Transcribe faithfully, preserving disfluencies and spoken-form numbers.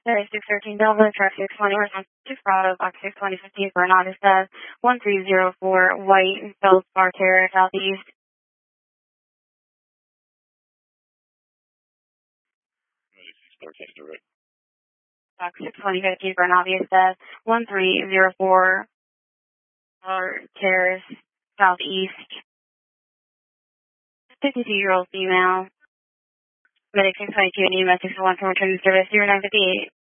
Area six thirteen Delta, truck six twenty, response six Bravo, box six twenty fifteen for an August of one three zero four, White, Feldspar Terrace, Southeast. Box six twenty fifteen for an obvious of one three zero four, Terrace, Southeast. fifty-two-year-old female. Medic six twenty-two and E M S six one for returning service zero nine fifty-eight.